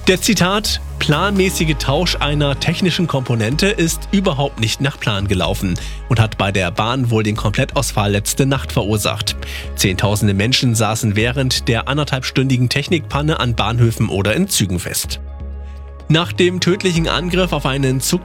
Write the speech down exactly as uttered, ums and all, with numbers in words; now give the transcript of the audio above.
Der Zitat, planmäßige Tausch einer technischen Komponente ist überhaupt nicht nach Plan gelaufen und hat bei der Bahn wohl den Komplettausfall letzte Nacht verursacht. Zehntausende Menschen saßen während der anderthalbstündigen Technikpanne an Bahnhöfen oder in Zügen fest. Nach dem tödlichen Angriff auf einen Zug